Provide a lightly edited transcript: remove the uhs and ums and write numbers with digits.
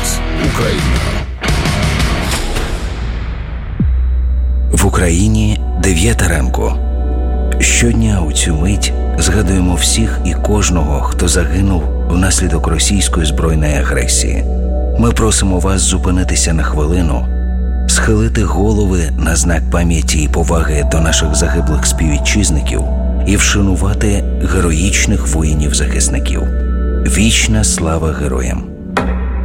час Україна. В Україні 9 ранку. Щодня у цю мить згадуємо всіх і кожного, хто загинув внаслідок російської збройної агресії. Ми просимо вас зупинитися на хвилину, схилити голови на знак пам'яті і поваги до наших загиблих співвітчизників і вшанувати героїчних воїнів-захисників. Вічна слава героям!